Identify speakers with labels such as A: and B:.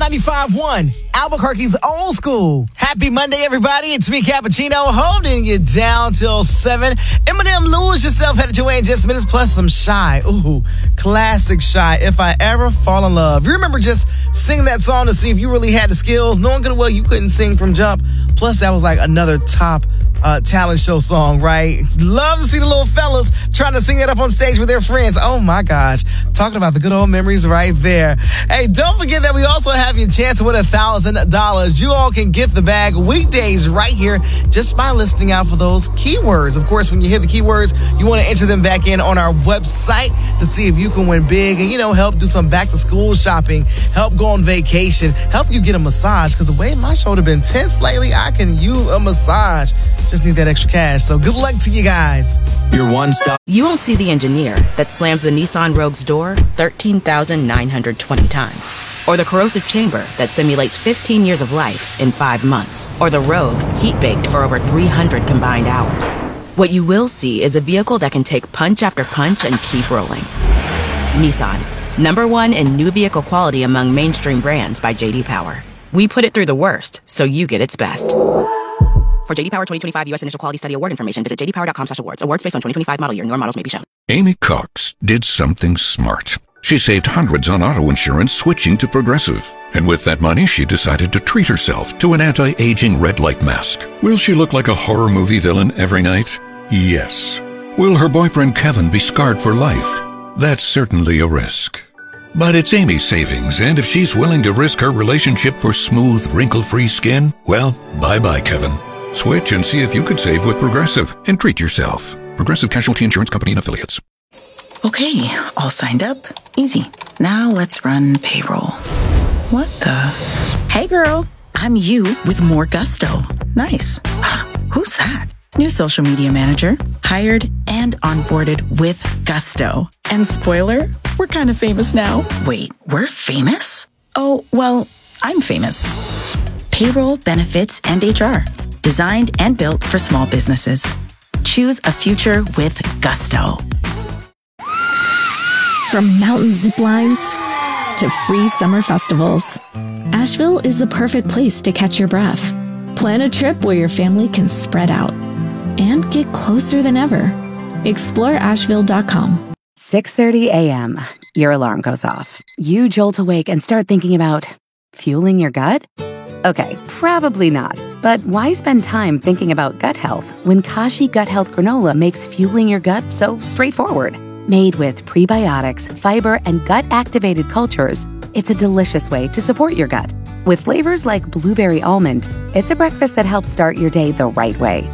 A: 95.1, Albuquerque's old school. Happy Monday, everybody. It's me, Cappuccino, holding you down till 7. Eminem, Lose Yourself, headed your way in just minutes, plus some Shy. Ooh, classic Shy, If I Ever Fall in Love. You remember just singing that song to see if you really had the skills, knowing good well you couldn't sing from jump. Plus, that was like another top talent show song, right? Love to see the little fellas trying to sing it up on stage with their friends. Oh my gosh. Talking about the good old memories right there. Hey, don't forget that we also have your chance to win $1,000. You all can get the bag weekdays right here just by listening out for those keywords. Of course, when you hear the keywords, you want to enter them back in on our website to see if you can win big and, help do some back to school shopping, help go on vacation, help you get a massage. Because the way my shoulder been tense lately, I can use a massage. Just need that extra cash. So good luck to you guys.
B: Your one stop.
C: You won't see the engineer that slams the Nissan Rogue's door 13,920 times. Or the corrosive chamber that simulates 15 years of life in 5 months. Or the Rogue heat-baked for over 300 combined hours. What you will see is a vehicle that can take punch after punch and keep rolling. Nissan, #1 in new vehicle quality among mainstream brands by J.D. Power. We put it through the worst, so you get its best. For J.D. Power 2025 U.S. Initial Quality Study Award information, visit jdpower.com/awards. Awards based on 2025 model year. Newer models may be shown.
D: Amy Cox did something smart. She saved hundreds on auto insurance switching to Progressive. And with that money, she decided to treat herself to an anti-aging red light mask. Will she look like a horror movie villain every night? Yes. Will her boyfriend Kevin be scarred for life? That's certainly a risk. But it's Amy's savings, and if she's willing to risk her relationship for smooth, wrinkle-free skin, well, bye-bye, Kevin. Switch and see if you could save with Progressive and treat yourself. Progressive Casualty Insurance Company and Affiliates.
E: Okay, all signed up. Easy. Now let's run payroll. What the?
F: Hey girl, I'm you with more gusto.
E: Nice. Who's that?
F: New social media manager, hired and onboarded with gusto. And spoiler, we're kind of famous now.
E: Wait, we're famous?
F: Oh, well, I'm famous. Payroll, benefits, and HR. Designed and built for small businesses. Choose a future with gusto.
G: From mountain zip lines to free summer festivals, Asheville is the perfect place to catch your breath. Plan a trip where your family can spread out and get closer than ever. Explore Asheville.com.
H: 6:30 a.m. Your alarm goes off. You jolt awake and start thinking about fueling your gut? Okay, probably not. But why spend time thinking about gut health when Kashi Gut Health Granola makes fueling your gut so straightforward? Made with prebiotics, fiber, and gut-activated cultures, it's a delicious way to support your gut. With flavors like blueberry almond, it's a breakfast that helps start your day the right way.